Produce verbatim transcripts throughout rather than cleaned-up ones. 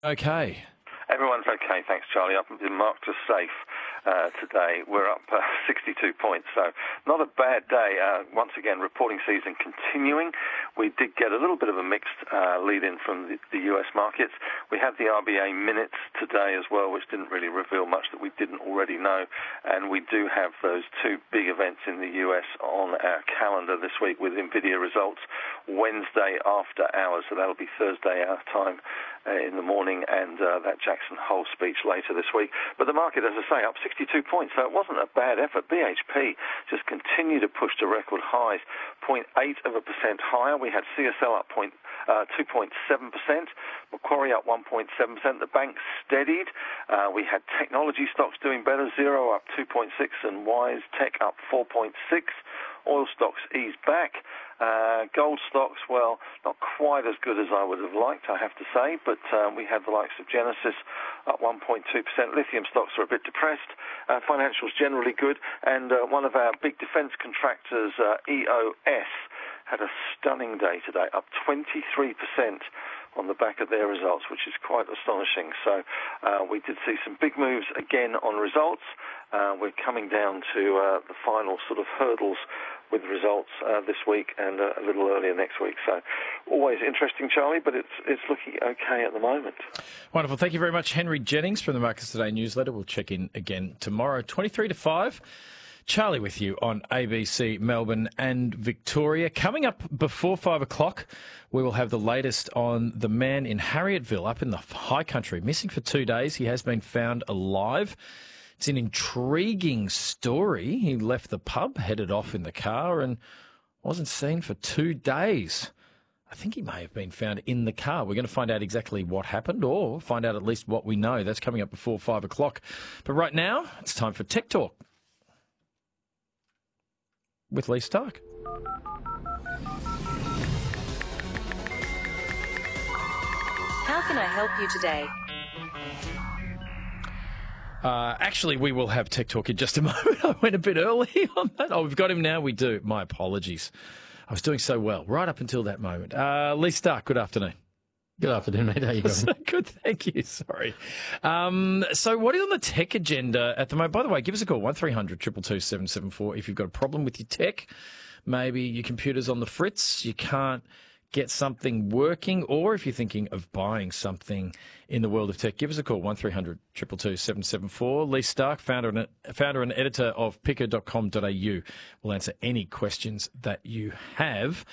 Okay. Everyone's okay, thanks, Charlie. I've been marked as safe uh, today. We're up uh, sixty-two points, so not a bad day. Uh, once again, reporting season continuing. We did get a little bit of a mixed uh, lead-in from the, the U S markets. We had the R B A minutes today as well, which didn't really reveal much that we didn't already know. And we do have those two big events in the U S on our calendar this week with NVIDIA results Wednesday after hours, so that'll be Thursday our time uh, in the morning, and uh, that Jackson Hole speech later this week. But the market, as I say, up sixty-two points, so it wasn't a bad effort. B H P just continued to push to record highs, zero point eight of a percent higher. We had C S L up point, uh, two point seven percent, Macquarie up one point seven percent. The bank steadied. Uh, we had technology stocks doing better, Xero up two point six and Wise Tech up four point six. Oil stocks eased back. Uh, gold stocks, well, not quite as good as I would have liked, I have to say, but um, we had the likes of Genesis up one point two percent. Lithium stocks are a bit depressed. Uh, financials generally good. And uh, one of our big defence contractors, uh, E O S, had a stunning day today, up twenty-three percent on the back of their results, which is quite astonishing. So uh, we did see some big moves again on results. Uh, we're coming down to uh, the final sort of hurdles with results uh, this week and uh, a little earlier next week. So always interesting, Charlie, but it's it's looking okay at the moment. Wonderful. Thank you very much, Henry Jennings from the Markets Today newsletter. We'll check in again tomorrow, twenty-three to five. Charlie with you on A B C Melbourne and Victoria. Coming up before five o'clock, we will have the latest on the man in Harrietville up in the high country. Missing for two days. He has been found alive. It's an intriguing story. He left the pub, headed off in the car, and wasn't seen for two days. I think he may have been found in the car. We're going to find out exactly what happened, or find out at least what we know. That's coming up before five o'clock. But right now, it's time for Tech Talk with Lee Stark. How can I help you today? Uh, actually, we will have Tech Talk in just a moment. I went a bit early on that. Oh, we've got him now. We do. My apologies. I was doing so well right up until that moment. Uh, Lee Stark, good afternoon. Good afternoon, mate. How you going? Good, thank you. Sorry. Um, so what is on the tech agenda at the moment? By the way, give us a call, one three hundred two two two seven seven four. If you've got a problem with your tech, maybe your computer's on the fritz, you can't get something working, or if you're thinking of buying something in the world of tech, give us a call, one three hundred two two two seven seven four. Lee Stark, founder and, founder and editor of picker dot com dot a u, will answer any questions that you have.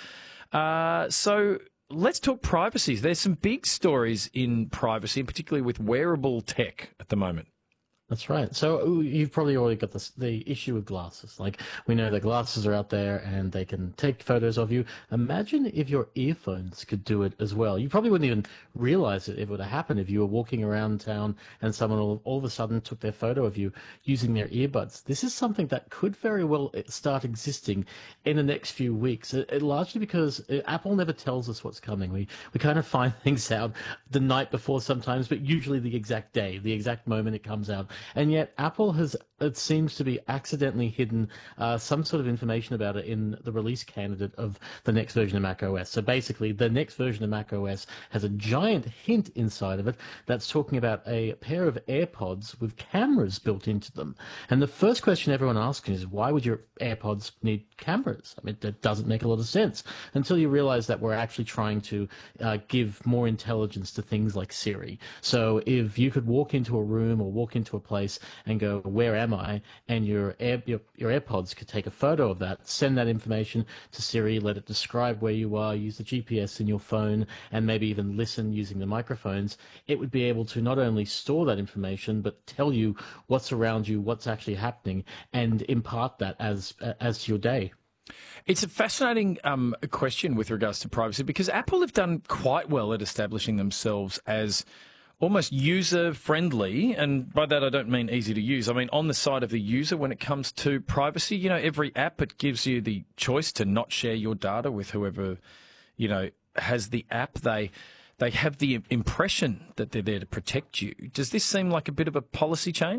Uh, so let's talk privacy. There's some big stories in privacy, and particularly with wearable tech at the moment. That's right. So you've probably already got this, the issue with glasses. Like, we know that glasses are out there and they can take photos of you. Imagine if your earphones could do it as well. You probably wouldn't even realize it, it would have happened if you were walking around town and someone all, all of a sudden took their photo of you using their earbuds. This is something that could very well start existing in the next few weeks, it, it, largely because Apple never tells us what's coming. We, we kind of find things out the night before sometimes, but usually the exact day, the exact moment it comes out. And yet Apple has, it seems to be accidentally hidden uh, some sort of information about it in the release candidate of the next version of macOS. So basically, the next version of macOS has a giant hint inside of it that's talking about a pair of AirPods with cameras built into them. And the first question everyone asks is, why would your AirPods need cameras? I mean, that doesn't make a lot of sense until you realize that we're actually trying to uh, give more intelligence to things like Siri. So if you could walk into a room or walk into a place and go, where am I? And your, Air, your your AirPods could take a photo of that, send that information to Siri, let it describe where you are, use the G P S in your phone, and maybe even listen using the microphones. It would be able to not only store that information, but tell you what's around you, what's actually happening, and impart that as as to your day. It's a fascinating um, question with regards to privacy, because Apple have done quite well at establishing themselves as almost user-friendly, and by that I don't mean easy to use. I mean on the side of the user when it comes to privacy. You know, every app, it gives you the choice to not share your data with whoever, you know, has the app. They they have the impression that they're there to protect you. Does this seem like a bit of a policy change?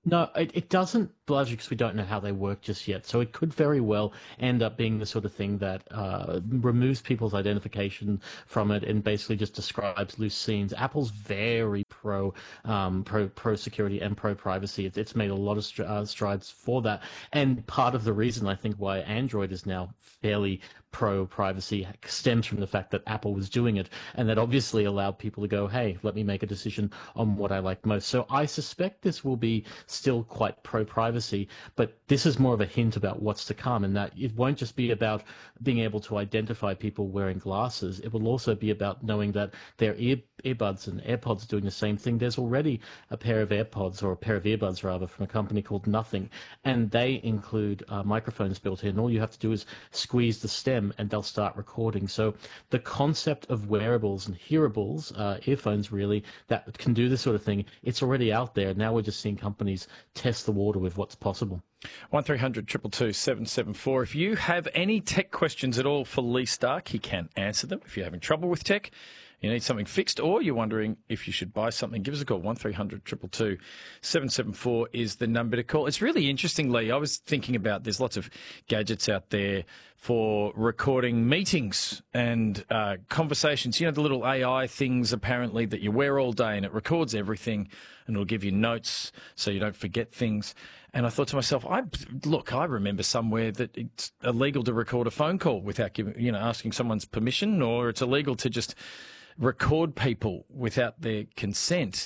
No, it, it doesn't, largely because we don't know how they work just yet. So it could very well end up being the sort of thing that uh, removes people's identification from it and basically just describes loose scenes. Apple's very pro um, pro pro security and pro privacy. It's, it's made a lot of str- uh, strides for that. And part of the reason I think why Android is now fairly pro privacy stems from the fact that Apple was doing it, and that obviously allowed people to go, hey, let me make a decision on what I like most. So I suspect this will be still quite pro privacy, but this is more of a hint about what's to come, and that it won't just be about being able to identify people wearing glasses. It will also be about knowing that their ear earbuds and AirPods doing the same thing. There's already a pair of AirPods, or a pair of earbuds rather, from a company called Nothing, and they include uh, microphones built in. All you have to do is squeeze the stem and they'll start recording. So the concept of wearables and hearables, uh, earphones really, that can do this sort of thing, it's already out there. Now we're just seeing companies test the water with what's possible. one three hundred two two two seven seven four. If you have any tech questions at all for Lee Stark, he can answer them. If you're having trouble with tech, you need something fixed, or you're wondering if you should buy something, give us a call. one three hundred two two two seven seven four is the number to call. It's really interesting, Lee. I was thinking about there's lots of gadgets out there for recording meetings and uh, conversations. You know, the little A I things apparently that you wear all day, and it records everything and it'll give you notes so you don't forget things. And I thought to myself, I look, I remember somewhere that it's illegal to record a phone call without giving, you know, asking someone's permission, or it's illegal to just record people without their consent.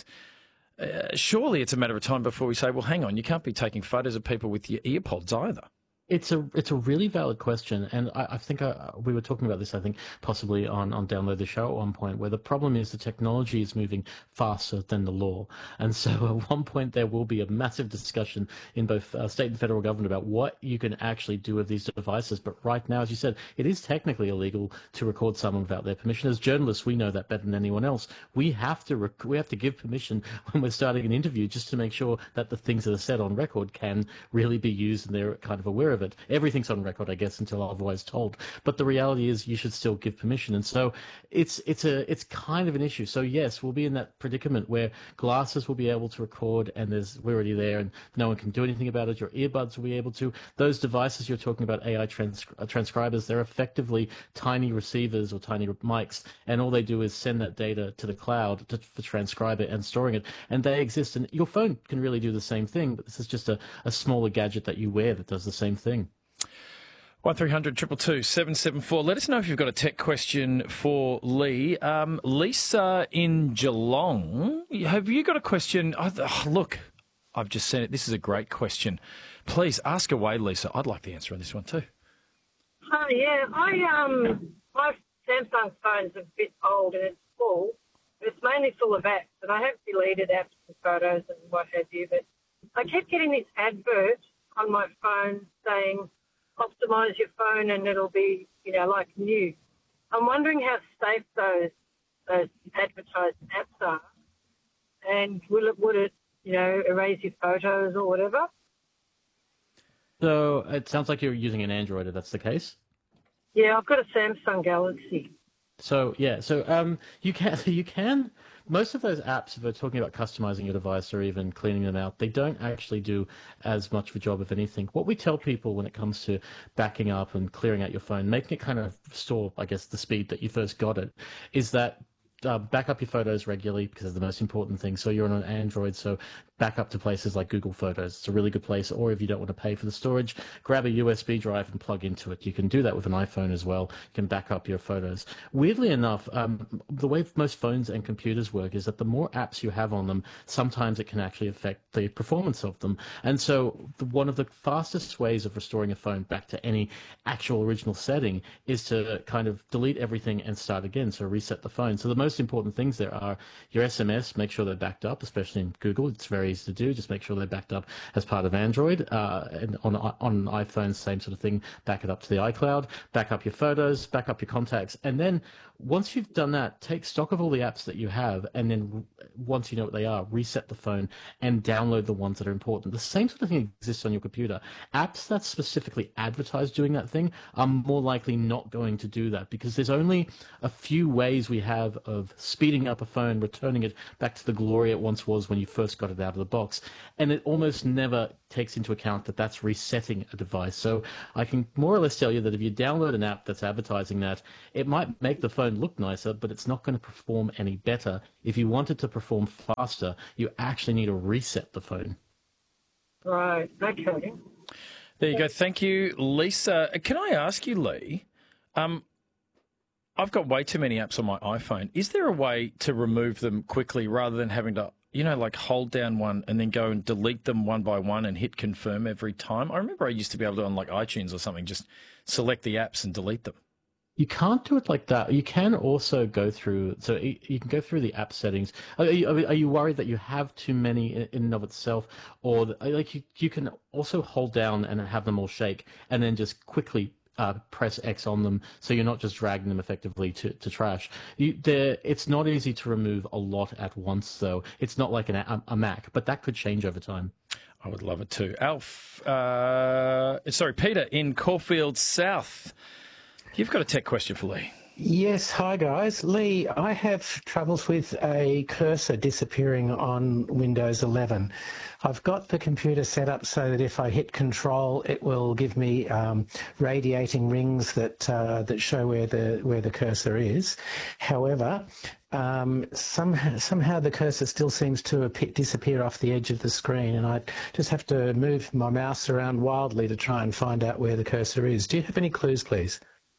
Uh, surely it's a matter of time before we say, well, hang on, you can't be taking photos of people with your earpods either. It's a it's a really valid question, and I, I think I, we were talking about this, I think, possibly on, on Download the Show at one point, where the problem is the technology is moving faster than the law. And so at one point there will be a massive discussion in both uh, state and federal government about what you can actually do with these devices. But right now, as you said, it is technically illegal to record someone without their permission. As journalists, we know that better than anyone else. We have to rec- we have to give permission when we're starting an interview, just to make sure that the things that are said on record can really be used and they're kind of aware of it. Everything's on record, I guess, until otherwise told. But the reality is, you should still give permission, and so it's it's a it's kind of an issue. So yes, we'll be in that predicament where glasses will be able to record, and there's we're already there, and no one can do anything about it. Your earbuds will be able to. Those devices you're talking about, A I trans- transcribers, they're effectively tiny receivers or tiny mics, and all they do is send that data to the cloud to, to transcribe it and storing it, and they exist. And your phone can really do the same thing, but this is just a, a smaller gadget that you wear that does the same thing. one three hundred two two two seven seven four. Let us know if you've got a tech question for Lee. Um, Lisa in Geelong, have you got a question? Oh, look, I've just seen it. This is a great question. Please ask away, Lisa. I'd like the answer on this one too. Oh, yeah. I, um, my Samsung phone's a bit old and it's full. It's mainly full of apps, and I have deleted apps and photos and what have you, but I kept getting this advert on my phone saying, optimize your phone and it'll be, you know, like new. I'm wondering how safe those those advertised apps are, and will it would it, you know, erase your photos or whatever? So it sounds like you're using an Android, if that's the case. Yeah, I've got a Samsung Galaxy. So yeah, so um, you can you can most of those apps, if we're talking about customizing your device or even cleaning them out, they don't actually do as much of a job of anything. What we tell people when it comes to backing up and clearing out your phone, making it kind of store, I guess, the speed that you first got it, is that uh, back up your photos regularly, because it's the most important thing. So you're on an Android, so back up to places like Google Photos. It's a really good place. Or if you don't want to pay for the storage, grab a U S B drive and plug into it. You can do that with an iPhone as well. You can back up your photos. Weirdly enough, um, the way most phones and computers work is that the more apps you have on them, sometimes it can actually affect the performance of them. And so the, one of the fastest ways of restoring a phone back to any actual original setting is to kind of delete everything and start again. So reset the phone. So the most important things there are your S M S, make sure they're backed up, especially in Google. It's very easy to do. Just make sure they're backed up as part of Android. Uh, and on on iPhone, same sort of thing. Back it up to the iCloud. Back up your photos. Back up your contacts. And then once you've done that, take stock of all the apps that you have, and then once you know what they are, reset the phone and download the ones that are important. The same sort of thing exists on your computer. Apps that specifically advertise doing that thing are more likely not going to do that, because there's only a few ways we have of of speeding up a phone, returning it back to the glory it once was when you first got it out of the box. And it almost never takes into account that that's resetting a device. So I can more or less tell you that if you download an app that's advertising that, it might make the phone look nicer, but it's not going to perform any better. If you want it to perform faster, you actually need to reset the phone. Right, okay. There you go. Thank you, Lisa. Can I ask you, Lee, um, I've got way too many apps on my iPhone. Is there a way to remove them quickly rather than having to, you know, like hold down one and then go and delete them one by one and hit confirm every time? I remember I used to be able to, on like iTunes or something, just select the apps and delete them. You can't do it like that. You can also go through, so you can go through the app settings. Are you, are you worried that you have too many in and of itself, or like you, you can also hold down and have them all shake, and then just quickly uh, press X on them, so you're not just dragging them effectively to, to trash. You, it's not easy to remove a lot at once, though. It's not like an, a, a Mac, but that could change over time. I would love it too. Alf, uh, sorry, Peter in Caulfield South. You've got a tech question for Lee. Yes, hi guys. Lee, I have troubles with a cursor disappearing on Windows eleven. I've got the computer set up so that if I hit Control, it will give me um, radiating rings that uh, that show where the where the cursor is. However, um, somehow, somehow the cursor still seems to appear, disappear off the edge of the screen, and I just have to move my mouse around wildly to try and find out where the cursor is. Do you have any clues, please?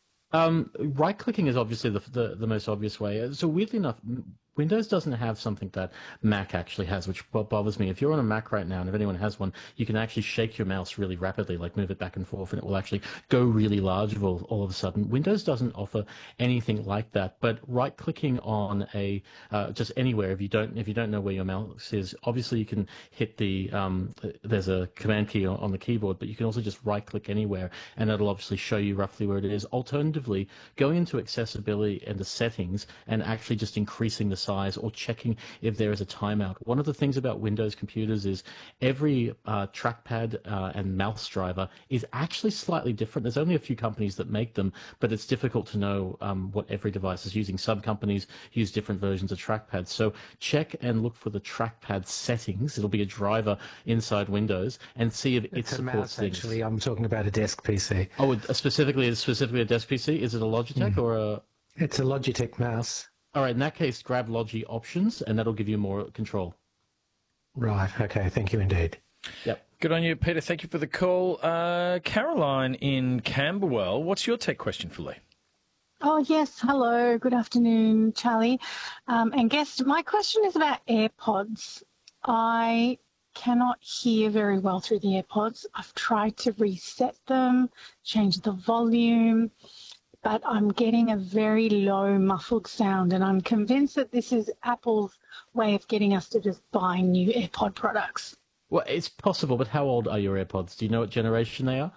Um, right-clicking is obviously the, the the most obvious way. So weirdly enough, Windows doesn't have something that Mac actually has, which bothers me. If you're on a Mac right now, and if anyone has one, you can actually shake your mouse really rapidly, like move it back and forth, and it will actually go really large all, all of a sudden. Windows doesn't offer anything like that, but right-clicking on a uh, just anywhere, if you don't if you don't know where your mouse is, obviously you can hit the um, there's a command key on, on the keyboard, but you can also just right-click anywhere, and it'll obviously show you roughly where it is. Alternatively, going into accessibility and the settings and actually just increasing the size or checking if there is a timeout. One of the things about Windows computers is every uh, trackpad uh, and mouse driver is actually slightly different. There's only a few companies that make them, but it's difficult to know um, what every device is using. Some companies use different versions of trackpads. So check and look for the trackpad settings. It'll be a driver inside Windows, and see if it It's a supports mouse, things. actually. I'm talking about a desk P C. Oh, it- specifically, specifically a desk P C? Is it a Logitech Mm. or a... It's a Logitech mouse. All right, in that case, grab Logi Options, and that'll give you more control. Right, okay, thank you indeed. Yep. Good on you, Peter. Thank you for the call. Uh, Caroline in Camberwell, what's your tech question for Lee? Oh, yes. Hello. Good afternoon, Charlie. Um, and guest, my question is about AirPods. I cannot hear very well through the AirPods. I've tried to reset them, change the volume, but I'm getting a very low muffled sound, and I'm convinced that this is Apple's way of getting us to just buy new AirPod products. Well, it's possible, but how old are your AirPods? Do you know what generation they are?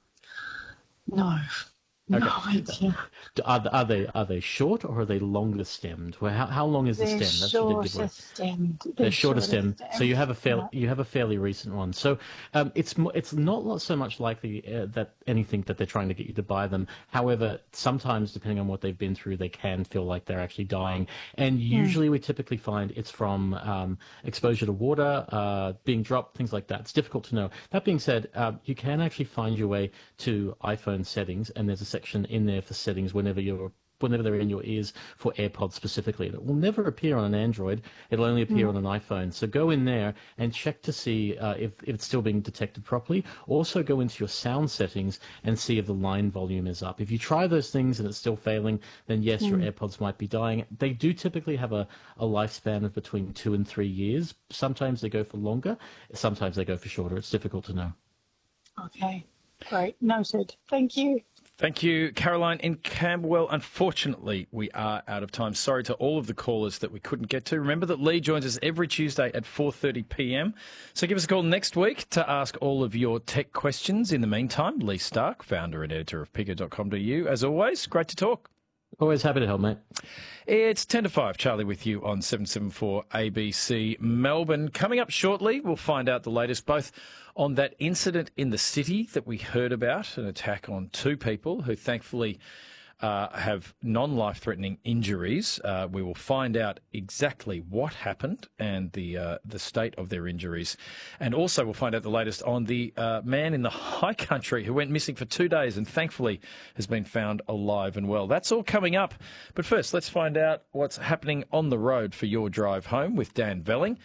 No. No idea. Are, are they are they short or are they longer stemmed? Well, how how long is the They're stem? That's shorter a good way. stemmed. They're, They're shorter shorter stem, stemmed. so you have a fair, Yeah. you have a fairly recent one. So um, it's mo- it's not so much likely uh, that anything that they're trying to get you to buy them. However, sometimes depending on what they've been through, they can feel like they're actually dying. And usually, we typically find it's from um, exposure to water, uh, being dropped, things like that. It's difficult to know. That being said, uh, you can actually find your way to iPhone settings, and there's a section in there for settings whenever you're whenever they're in your ears for AirPods specifically. And it will never appear on an Android. It'll only appear on an iPhone. So go in there and check to see uh, if, if it's still being detected properly. Also go into your sound settings and see if the line volume is up. If you try those things and it's still failing, then yes, your AirPods might be dying. They do typically have a, a lifespan of between two and three years. Sometimes they go for longer. Sometimes they go for shorter. It's difficult to know. Okay. Great. Noted. Thank you. Thank you, Caroline in Camberwell. Unfortunately, we are out of time. Sorry to all of the callers that we couldn't get to. Remember that Lee joins us every Tuesday at four thirty p m. So give us a call next week to ask all of your tech questions. In the meantime, Lee Stark, founder and editor of picker dot com dot a u. As always, great to talk. Always happy to help, mate. It's ten to five. Charlie with you on seven seventy-four A B C Melbourne. Coming up shortly, we'll find out the latest both on that incident in the city that we heard about, an attack on two people who thankfully uh, have non-life-threatening injuries. Uh, we will find out exactly what happened and the uh, the state of their injuries. And also we'll find out the latest on the uh, man in the high country who went missing for two days and thankfully has been found alive and well. That's all coming up. But first, let's find out what's happening on the road for your drive home with Dan Velling.